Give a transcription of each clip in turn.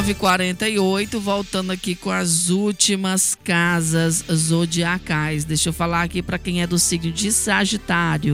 9h48, voltando aqui com as últimas casas zodiacais. Deixa eu falar aqui para quem é do signo de Sagitário.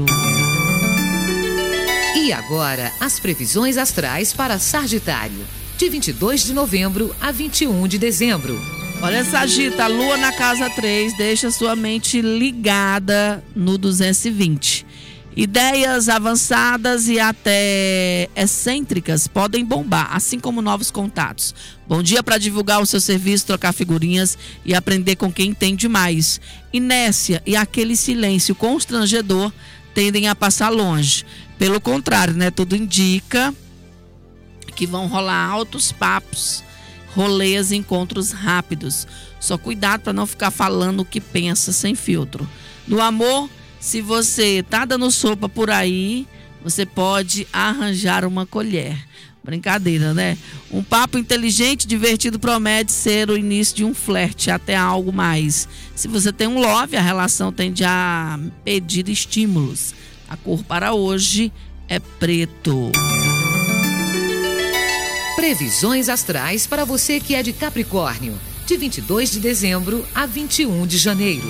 E agora, as previsões astrais para Sagitário, de 22 de novembro a 21 de dezembro. Olha, Sagita, a lua na casa 3 deixa sua mente ligada no 220. Ideias avançadas e até excêntricas podem bombar, assim como novos contatos. Bom dia para divulgar o seu serviço, trocar figurinhas e aprender com quem entende mais. Inércia e aquele silêncio constrangedor tendem a passar longe. Pelo contrário, né? Tudo indica que vão rolar altos papos, rolês e encontros rápidos. Só cuidado para não ficar falando o que pensa sem filtro. No amor, se você tá dando sopa por aí, você pode arranjar uma colher. Brincadeira, né? Um papo inteligente, divertido promete ser o início de um flerte, até algo mais. Se você tem um love, a relação tende a pedir estímulos. A cor para hoje é preto. Previsões astrais para você que é de Capricórnio, de 22 de dezembro a 21 de janeiro.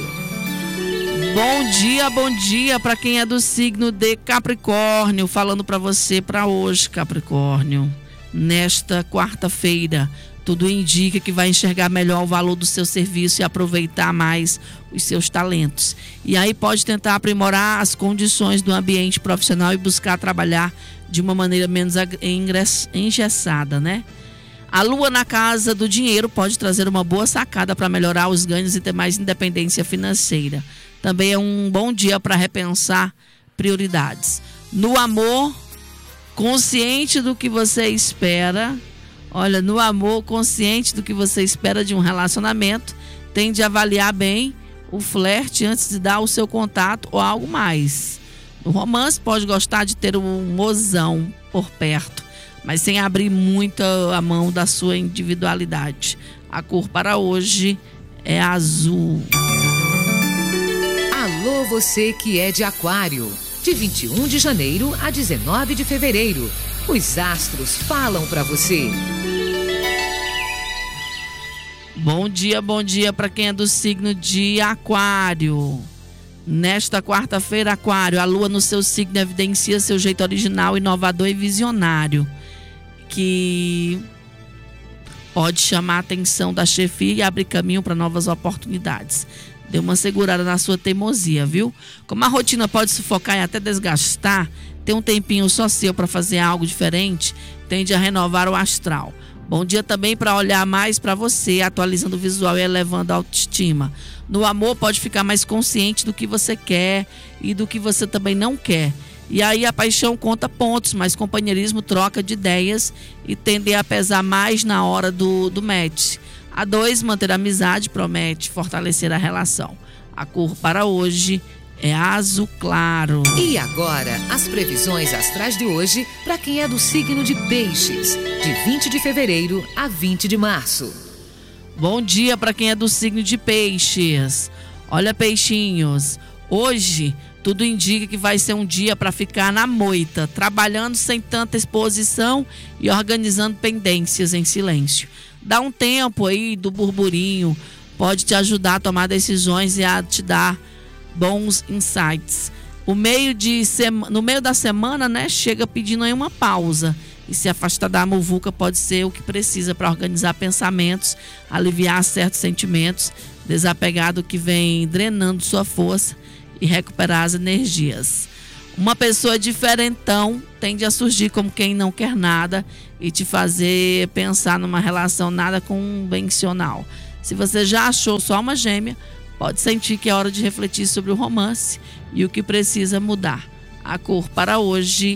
Bom dia para quem é do signo de Capricórnio, falando para você para hoje, Capricórnio. Nesta quarta-feira, tudo indica que vai enxergar melhor o valor do seu serviço e aproveitar mais os seus talentos. E aí pode tentar aprimorar as condições do ambiente profissional e buscar trabalhar de uma maneira menos engessada, né? A lua na casa do dinheiro pode trazer uma boa sacada para melhorar os ganhos e ter mais independência financeira. Também é um bom dia para repensar prioridades. No amor, consciente do que você espera, olha, no amor, consciente do que você espera de um relacionamento, tende a avaliar bem o flerte antes de dar o seu contato ou algo mais. No romance, pode gostar de ter um mozão por perto, mas sem abrir muito a mão da sua individualidade. A cor para hoje é azul. Alô, você que é de Aquário, de 21 de janeiro a 19 de fevereiro. Os astros falam para você. Bom dia para quem é do signo de Aquário. Nesta quarta-feira, Aquário, a lua no seu signo evidencia seu jeito original, inovador e visionário, que pode chamar a atenção da chefia e abrir caminho para novas oportunidades. Dê uma segurada na sua teimosia, viu? Como a rotina pode sufocar e até desgastar, ter um tempinho só seu para fazer algo diferente tende a renovar o astral. Bom dia também para olhar mais para você, atualizando o visual e elevando a autoestima. No amor, pode ficar mais consciente do que você quer e do que você também não quer. E aí a paixão conta pontos, mas companheirismo troca de ideias e tende a pesar mais na hora do match. A 2, manter a amizade promete fortalecer a relação. A cor para hoje é azul claro. E agora, as previsões astrais de hoje para quem é do signo de Peixes, de 20 de fevereiro a 20 de março. Bom dia para quem é do signo de Peixes. Olha, peixinhos, hoje tudo indica que vai ser um dia para ficar na moita, trabalhando sem tanta exposição e organizando pendências em silêncio. Dá um tempo aí do burburinho, pode te ajudar a tomar decisões e a te dar bons insights. No meio da semana, né, chega pedindo aí uma pausa. E se afastar da muvuca pode ser o que precisa para organizar pensamentos, aliviar certos sentimentos, desapegar do que vem drenando sua força e recuperar as energias. Uma pessoa diferentão tende a surgir como quem não quer nada e te fazer pensar numa relação nada convencional. Se você já achou sua alma gêmea, pode sentir que é hora de refletir sobre o romance e o que precisa mudar. A cor para hoje